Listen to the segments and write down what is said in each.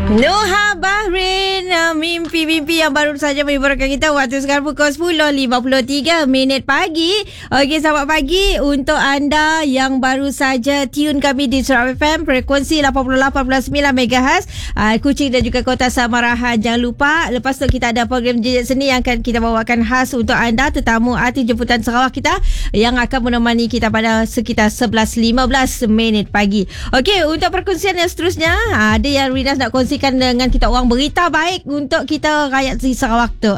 Nuha Bahrain, mimpi-mimpi yang baru saja menghiburkan kita. Waktu sekarang pukul 10.53 pagi. Okey, selamat pagi untuk anda yang baru saja tune kami di Sarawak FM, frekuensi 88.9 MHz, Kuching dan juga Kota Samarahan. Jangan lupa, lepas tu kita ada program Jejak Seni yang akan kita bawakan khas untuk anda, tetamu artis jemputan Sarawak kita yang akan menemani kita pada sekitar 11.15 pagi. Okey, untuk perkongsian yang seterusnya, ada yang Rina nak kongsikan dengan kita orang, berita baik untuk kita rakyat di Sarawak tu.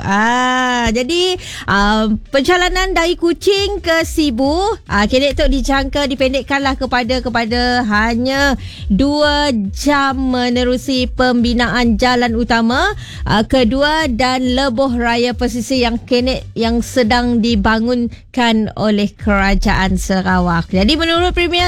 Jadi perjalanan dari Kuching ke Sibu, kini tu dijangka dipendekkanlah kepada hanya 2 jam menerusi pembinaan jalan utama kedua dan lebuh raya pesisir yang sedang dibangunkan oleh Kerajaan Sarawak. Jadi menurut Premier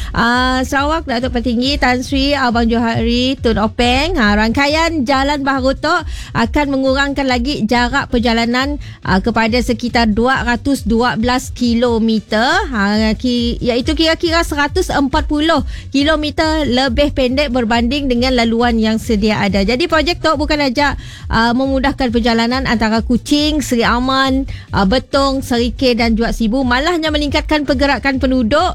Sarawak Datuk Petinggi Tan Sri Abang Johari Tun Openg, rangkaian jalan baru tu akan mengurangkan lagi jarak perjalanan kepada sekitar 212 kilometer, iaitu kira-kira 140 kilometer lebih pendek berbanding dengan laluan yang sedia ada. Jadi projek tu bukan saja memudahkan perjalanan antara Kuching, Seri Aman, Betong, Serikir dan juga Sibu, malahnya meningkatkan pergerakan penduduk,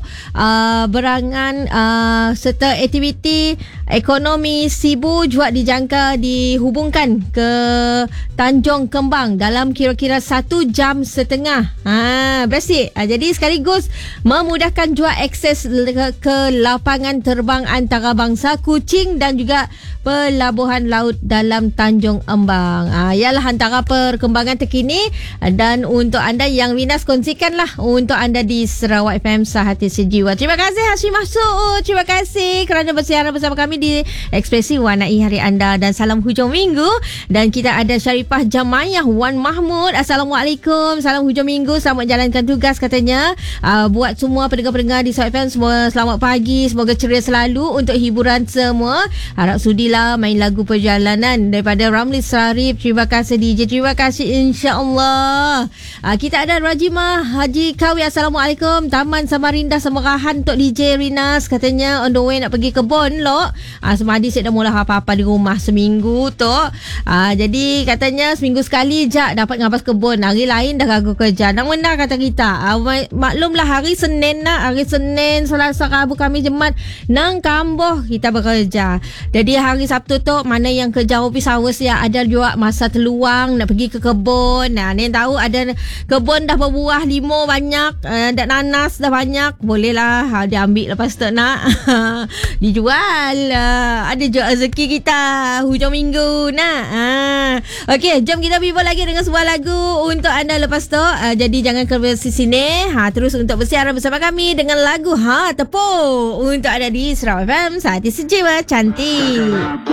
berangan serta aktiviti ekonomi. Sibu juga dijangka dihubungkan ke Tanjung Kembang dalam kira-kira 1 jam setengah. Basic. Jadi sekaligus memudahkan juga akses ke lapangan terbang antarabangsa Kuching dan juga pelabuhan laut dalam Tanjung Embang. Ialah antara perkembangan terkini, dan untuk anda yang Rinas kongsikanlah untuk anda di Sarawak FM Sehati Sejiwa. Terima kasih Hashim Masud. Terima kasih kerana bersiaran bersama kami di Ekspresi Warnai Hari Anda, dan salam hujung minggu. Dan kita ada Syarifah Jamayah Wan Mahmud. Assalamualaikum, salam hujung minggu, selamat jalankan tugas katanya. Buat semua pendengar-pendengar di Sarawak FM, semua selamat pagi, semoga ceria selalu untuk hiburan semua. Harap sudilah main lagu perjalanan daripada Ramli Sarif. Terima kasih DJ, terima kasih, insya-Allah. Kita ada Rajimah Haji Kawi. Assalamualaikum, Taman Samarinda Semerahan untuk DJ Rinas katanya, on the way nak pergi kebun lo. Semadi saya dah mula apa-apa di rumah seminggu tu. Jadi katanya seminggu sekali je dapat ngapas kebun, hari lain dah gagal kerja. Nang benda kata kita. Maklumlah hari Senin Selasa, Rabu, Khamis, Jumaat nang kamboh kita bekerja. Jadi hari Sabtu tu mana yang kerja office hours ya, ada juga masa terluang nak pergi ke kebun. Ni tahu ada kebun dah berbuah limau banyak, dan nanas dah banyak, bolehlah dia ambil lepas tu nak dijual. Ada juga rezeki kita hujung minggu nak. Okey, jom kita vivo lagi dengan sebuah lagu untuk anda lepas tu. Jadi jangan ke sini, terus untuk bersiaran bersama kami dengan lagu Tepuk untuk ada di Sarawak FM Sehati Sejiwa. Cantik.